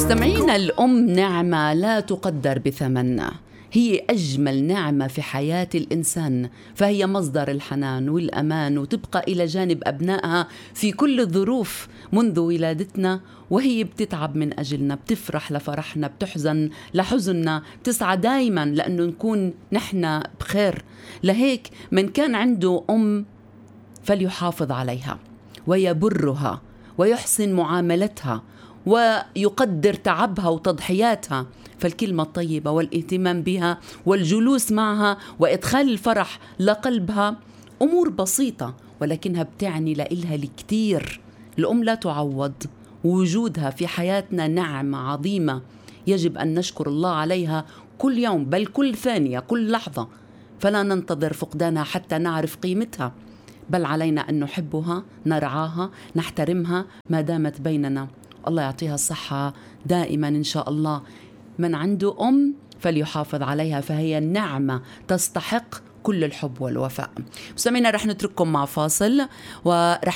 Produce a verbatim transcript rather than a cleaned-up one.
مستمعينا، الأم نعمة لا تقدر بثمن، هي أجمل نعمة في حياة الإنسان، فهي مصدر الحنان والأمان، وتبقى إلى جانب أبنائها في كل الظروف منذ ولادتنا، وهي بتتعب من أجلنا، بتفرح لفرحنا، بتحزن لحزننا، بتسعى دايما لأنه نكون نحن بخير. لهيك من كان عنده أم فليحافظ عليها ويبرها ويحسن معاملتها ويقدر تعبها وتضحياتها، فالكلمة الطيبة والاهتمام بها والجلوس معها وإدخال الفرح لقلبها أمور بسيطة ولكنها بتعني لإلها الكثير. الأم لا تعوض، ووجودها في حياتنا نعمة عظيمة يجب أن نشكر الله عليها كل يوم، بل كل ثانية، كل لحظة، فلا ننتظر فقدانها حتى نعرف قيمتها، بل علينا أن نحبها، نرعاها، نحترمها ما دامت بيننا. الله يعطيها الصحة دائما إن شاء الله. من عنده أم فليحافظ عليها، فهي نعمة تستحق كل الحب والوفاء. مستمعينا، رح نترككم مع فاصل ورح